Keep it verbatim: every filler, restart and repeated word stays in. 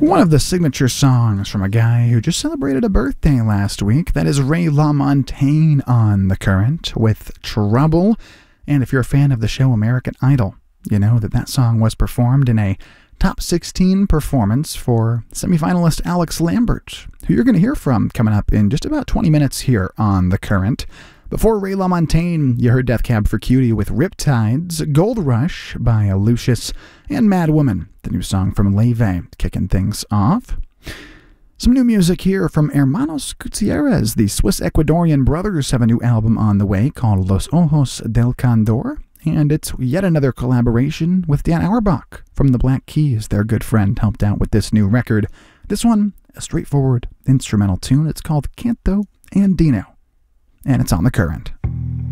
One of the signature songs from a guy who just celebrated a birthday last week. That is Ray LaMontagne on The Current with Trouble. And if you're a fan of the show American Idol, you know that that song was performed in a top sixteen performance for semifinalist Alex Lambert, who you're going to hear from coming up in just about twenty minutes here on The Current. Before Ray LaMontagne, you heard Death Cab for Cutie with Riptides, Gold Rush by Lucius, and Mad Woman, the new song from Leve, kicking things off. Some new music here from Hermanos Gutierrez. The Swiss-Ecuadorian brothers have a new album on the way called Los Ojos del Condor, and it's yet another collaboration with Dan Auerbach from the Black Keys. Their good friend helped out with this new record. This one, a straightforward instrumental tune. It's called Canto Andino, and it's on The Current.